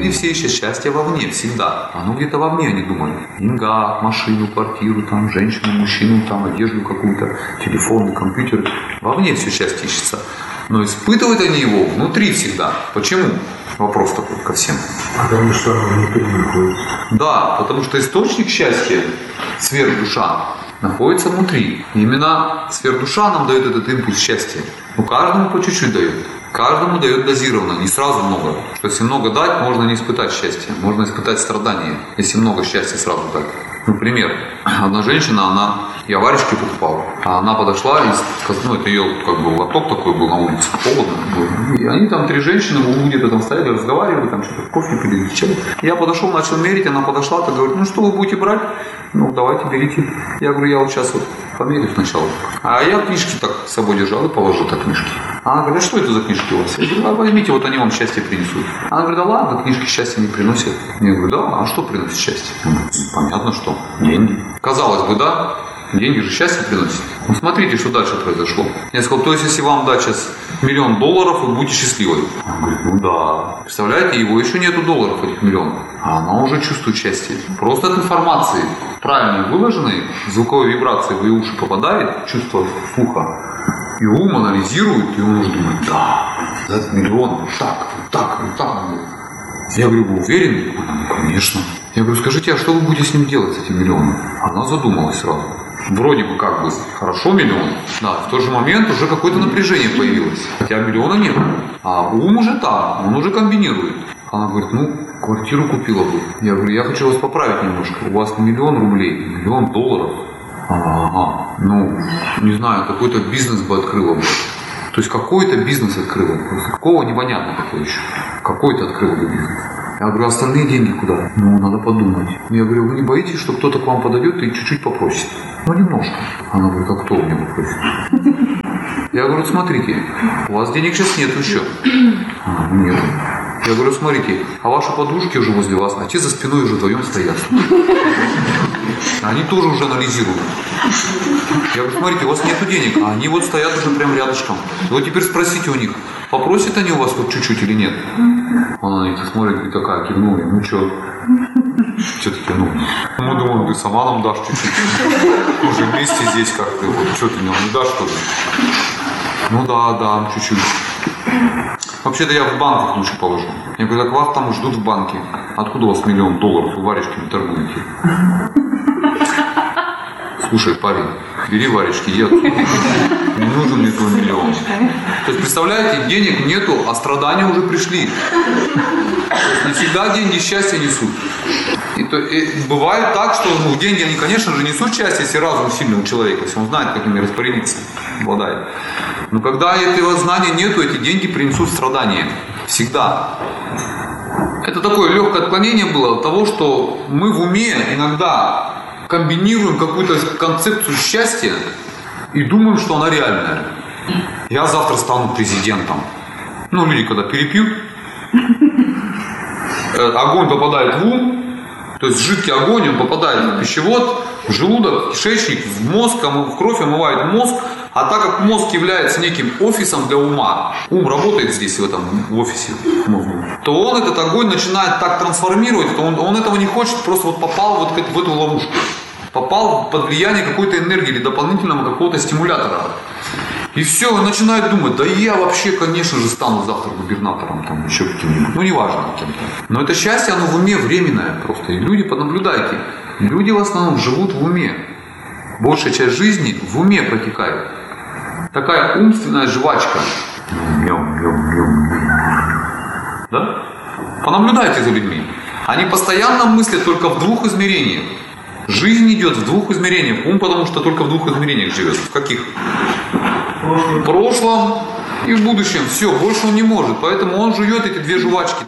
люди все ищут счастье вовне, всегда. Оно где-то вовне, они думают. Деньга, машину, квартиру, там, женщину, мужчину, там, одежду какую-то, телефон, компьютер. Вовне все счастье ищется. Но испытывают они его внутри всегда. Почему? Вопрос такой ко всем. Потому что оно внутри находится. Да, потому что источник счастья, сверхдуша, находится внутри. И именно сверхдуша нам дает этот импульс счастья. Но каждому по чуть-чуть дает. Каждому дает дозированно, не сразу много. Потому что если много дать, можно не испытать счастье. Можно испытать страдания, если много счастья сразу дать. Например, одна женщина, я варежки покупал, а она подошла и сказала, это ее как бы лоток такой был на улице, холодно было. И они там 3 женщины в углу где-то там стояли, разговаривали, там что-то кофе пили, чай. Я подошел, начал мерить, она подошла, так говорит, ну что вы будете брать? Ну давайте, берите. Я говорю, я вот сейчас вот померю сначала. А я книжки так с собой держал и положил так книжки. Она говорит, а что это за книжки у вас? Я говорю, а возьмите, вот они вам счастье принесут. Она говорит, да ладно, книжки счастья не приносят. Я говорю, да, а что приносит счастье? Понятно, что. Деньги. Казалось бы, да, деньги же счастье приносят. Ну смотрите, что дальше произошло. Я сказал, то есть если вам дать сейчас $1 миллион, вы будете счастливы. Он говорит, ну да. Представляете, его еще нету долларов, этих миллионов. А она уже чувствует счастье. Просто от информации, правильно выложенной, звуковой вибрации в ее уши попадает, чувство слуха. И ум анализирует, и он уже думает, да, за этот миллион, вот так, вот так, вот так. Я говорю, вы уверены? Она, ну, конечно. Я говорю, скажите, а что вы будете с ним делать, с этим миллионом? Она задумалась сразу. Вроде бы как бы хорошо миллион, да, в тот же момент уже какое-то напряжение появилось. Хотя миллиона нет. А ум уже там, он уже комбинирует. Она говорит, ну, квартиру купила бы. Я говорю, я хочу вас поправить немножко. У вас не $1 миллион, $1 миллион. Ага, ну, не знаю, какой-то бизнес бы открыла бы. То есть какой-то бизнес открыла. Какого непонятно какой еще. Какой-то открыл бы бизнес. Я говорю, остальные деньги куда? Ну, надо подумать. Я говорю, вы не боитесь, что кто-то к вам подойдет и чуть-чуть попросит? Ну, немножко. Она говорит, а кто у меня попросит? Я говорю, смотрите, у вас денег сейчас нет еще. Она, ну, нет. Я говорю, смотрите, а ваши подружки уже возле вас, а те за спиной уже вдвоем стоят. Они тоже уже анализируют. Я говорю, смотрите, у вас нету денег, а они вот стоят уже прям рядышком. И вот теперь спросите у них, попросят они у вас вот чуть-чуть или нет? Она на них смотрит и такая, кивнула, ну что? Все-таки, ну, мы думаем, ты сама нам дашь чуть-чуть. Мы же вместе здесь как-то, вот, что ты нам не дашь что-то? Ну да, чуть-чуть. Вообще-то я в банках лучше положу. Я говорю, так вас там ждут в банке. Откуда у вас $1 миллион? Вы варежками торгуете. Слушай, парень, бери варежки, иди отсюда. Не нужен мне твой $1 миллион. То есть, представляете, денег нету, а страдания уже пришли. Не всегда деньги счастье несут. И бывает так, что деньги, они, конечно же, несут счастье, если разум сильный у человека, если он знает, как ими распорядиться, обладает. Но когда этого знания нету, эти деньги принесут страдания. Всегда. Это такое легкое отклонение было от того, что мы в уме иногда комбинируем какую-то концепцию счастья и думаем, что она реальная. Я завтра стану президентом. Ну, люди когда перепьют, огонь попадает в ум, то есть жидкий огонь, он попадает в пищевод, в желудок, в кишечник, в мозг, в кровь омывает мозг. А так как мозг является неким офисом для ума, ум работает здесь, в этом офисе мозга, то он этот огонь начинает так трансформировать, он этого не хочет, просто вот попал вот в эту ловушку. Попал под влияние какой-то энергии или дополнительного какого-то стимулятора. И все, он начинает думать, да я вообще, конечно же, стану завтра губернатором, там еще каким-нибудь, ну неважно кем-то. Но это счастье, оно в уме временное просто. И люди, понаблюдайте, люди в основном живут в уме. Большая часть жизни в уме протекает. Такая умственная жвачка. Да? Понаблюдайте за людьми. Они постоянно мыслят только в 2 измерениях. Жизнь идет в 2 измерениях. Ум, потому что только в 2 измерениях живет. В каких? В прошлом и в будущем. Все, больше он не может. Поэтому он жует эти 2 жвачки.